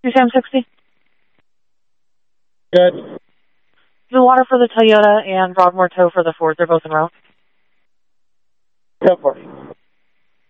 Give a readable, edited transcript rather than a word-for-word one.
Your Sam 60? Good. The water for the Toyota and Broadmoor tow for the Ford. They're both en route. Go for it.